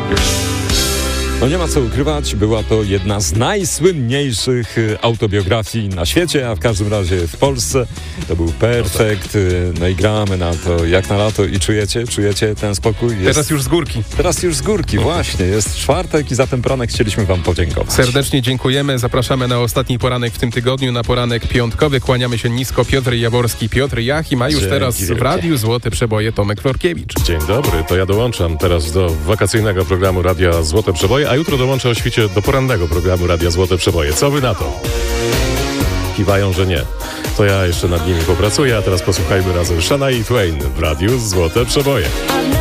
No nie ma co ukrywać, była to jedna z najsłynniejszych autobiografii na świecie, a w każdym razie w Polsce. To był Perfekt, no i gramy na to jak na lato i czujecie ten spokój? Teraz już z górki. Teraz już z górki, właśnie. Jest czwartek i za ten poranek chcieliśmy wam podziękować. Serdecznie dziękujemy, zapraszamy na ostatni poranek w tym tygodniu, na poranek piątkowy. Kłaniamy się nisko, Piotr Jaworski, Piotr Jachim, a już teraz w Radiu Złote Przeboje Tomek Florkiewicz. Dzień dobry, to ja dołączam teraz do wakacyjnego programu Radia Złote Przeboje, a jutro dołączę o świcie do porannego programu Radia Złote Przeboje. Co wy na to? Kiwają, że nie. To ja jeszcze nad nimi popracuję, a teraz posłuchajmy razem Shania Twain w Radiu Złote Przeboje.